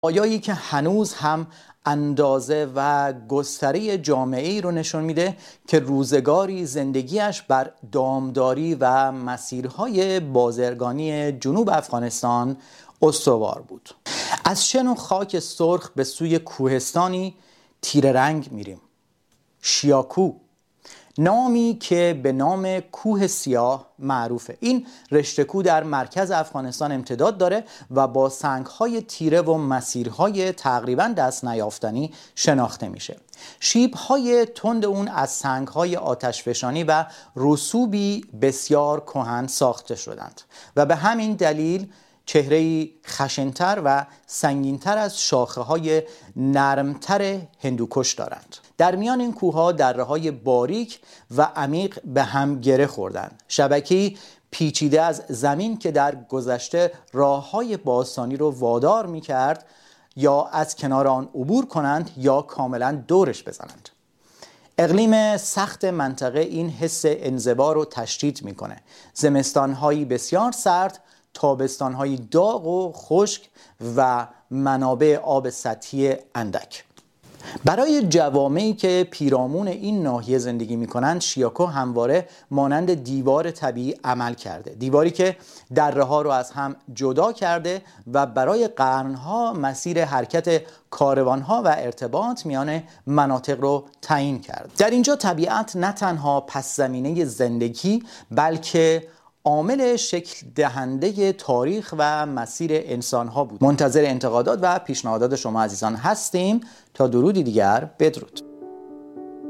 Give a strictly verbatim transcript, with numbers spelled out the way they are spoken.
آیایی که هنوز هم اندازه و گستره جامعه‌ای رو نشون میده که روزگاری زندگیش بر دامداری و مسیرهای بازرگانی جنوب افغانستان استوار بود. از شن و خاک سرخ به سوی کوهستانی تیره رنگ میریم. شیاکو، نامی که به نام کوه سیاه معروفه. این رشته کوه در مرکز افغانستان امتداد داره و با سنگ‌های تیره و مسیرهای تقریباً دست نیافتنی شناخته میشه. شیب‌های تند اون از سنگ‌های آتشفشانی و رسوبی بسیار کهن ساخته شدند و به همین دلیل چهره‌ای خشن‌تر و سنگین‌تر از شاخه‌های نرمتر هندوکش دارند. در میان این کوه‌ها دره‌های باریک و عمیق به هم گره خوردند. شبکه‌ای پیچیده از زمین که در گذشته راه‌های باستانی رو وادار می‌کرد یا از کنار آن عبور کنند یا کاملاً دورش بزنند. اقلیم سخت منطقه این حس انزوا رو تشدید می‌کنه. زمستان‌هایی بسیار سرد، تابستان‌های داغ و خشک و منابع آب سطحی اندک. برای جوامعی که پیرامون این ناحیه زندگی می‌کنند، شیاکو همواره مانند دیوار طبیعی عمل کرده. دیواری که دره‌ها رو از هم جدا کرده و برای قرن‌ها مسیر حرکت کاروان‌ها و ارتباط میان مناطق رو تعیین کرده. در اینجا طبیعت نه تنها پس زمینه زندگی بلکه عامل شکل دهنده تاریخ و مسیر انسان‌ها بود. منتظر انتقادات و پیشنهادات شما عزیزان هستیم. تا درودی دیگر، بدرود.